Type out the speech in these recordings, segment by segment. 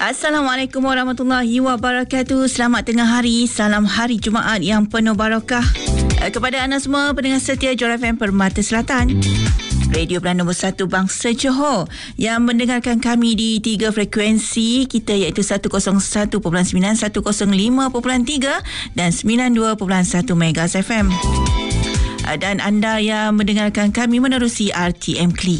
Assalamualaikum warahmatullahi wabarakatuh. Selamat tengah hari. Salam hari Jumaat yang penuh barakah kepada anda semua pendengar setia Johor FM Permata Selatan, Radio Belah nombor 1 Bangsa Johor, yang mendengarkan kami di 3 frekuensi kita, iaitu 101.9, 105.3 dan 92.1 MHz FM. Dan anda yang mendengarkan kami menerusi RTM Klik.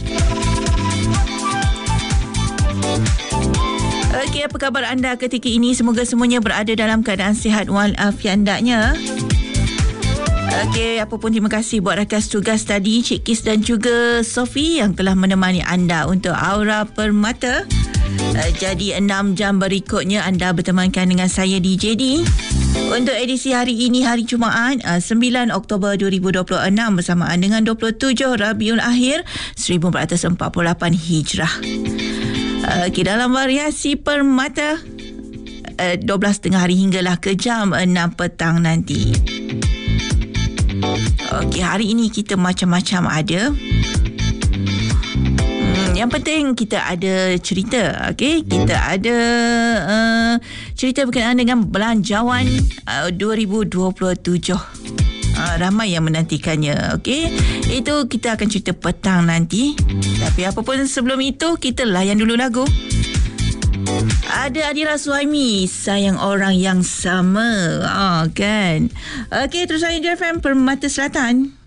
Okey, apa khabar anda ketika ini? Semoga semuanya berada dalam keadaan sihat walafiat hendaknya. Okey, apapun terima kasih buat rakan tugas tadi, Cik Kis dan juga Sophie yang telah menemani anda untuk Aura Permata. Jadi 6 jam berikutnya anda bertemankan dengan saya DJD untuk edisi hari ini, hari Jumaat 9 Oktober 2026 bersamaan dengan 27 Rabiul Akhir 1448 Hijrah. Okay, dalam variasi Permata 12.30 hari hinggalah ke jam 6 petang nanti. Okey, hari ini kita macam-macam ada. Yang penting kita ada cerita. Okey, kita ada cerita berkenaan dengan belanjawan 2027. Ramai yang menantikannya. Okey, itu kita akan cerita petang nanti. Tapi apapun sebelum itu, kita layan dulu lagu. Ada Adira Suhaimi, Sayang Orang Yang Sama. Kan. Okey, terus saya JFM Permata Selatan.